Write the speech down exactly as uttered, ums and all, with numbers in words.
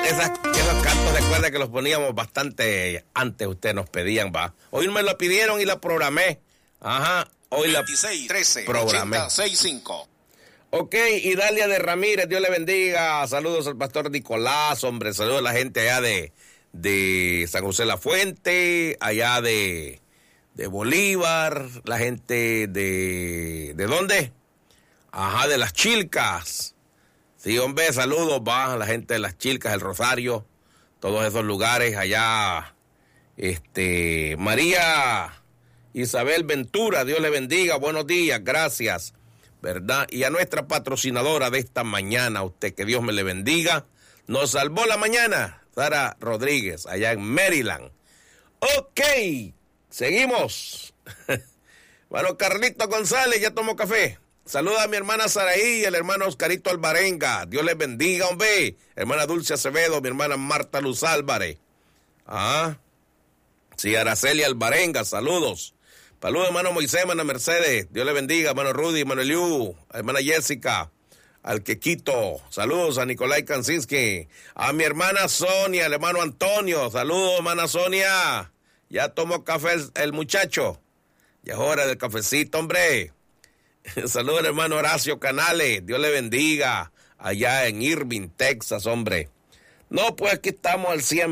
esas, esos cantos, recuerda que los poníamos bastante antes, ustedes nos pedían, va. Hoy me lo pidieron y la programé. Ajá, hoy veintiséis, la trece, programé. ochenta, sesenta y cinco. Ok, Idalia de Ramírez, Dios le bendiga. Saludos al pastor Nicolás, hombre. Saludos a la gente allá de, de San José La Fuente, allá de, de Bolívar, la gente de... ¿De dónde? Ajá, de Las Chilcas. Sí, hombre, saludos, va a la gente de Las Chilcas, el Rosario, todos esos lugares allá. Este, María Isabel Ventura, Dios le bendiga, buenos días, gracias. ¿Verdad? Y a nuestra patrocinadora de esta mañana, usted que Dios me le bendiga, nos salvó la mañana, Sara Rodríguez, allá en Maryland. Ok, seguimos. Bueno, Carlito González, ya tomó café. Saluda a mi hermana Saraí y el hermano Oscarito Alvarenga. Dios les bendiga, hombre. Hermana Dulce Acevedo, mi hermana Marta Luz Álvarez. Ah, sí, Araceli Alvarenga, saludos. Saludos, hermano Moisés, hermana Mercedes. Dios le bendiga, hermano Rudy, hermano Eliú, hermana Jessica, al Quequito. Saludos a Nicolai Kansinski. A mi hermana Sonia, el hermano Antonio. Saludos, hermana Sonia. Ya tomó café el, el muchacho. Ya es hora del cafecito, hombre. Saludos al hermano Horacio Canales. Dios le bendiga. Allá en Irving, Texas, hombre. No, pues aquí estamos al cien.